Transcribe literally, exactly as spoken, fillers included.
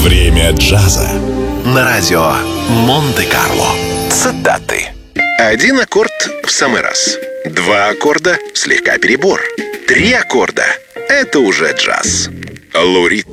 Время джаза на радио Монте-Карло. Цитаты. Один аккорд в самый раз. Два аккорда — слегка перебор. Три аккорда — это уже джаз. Лу Рид.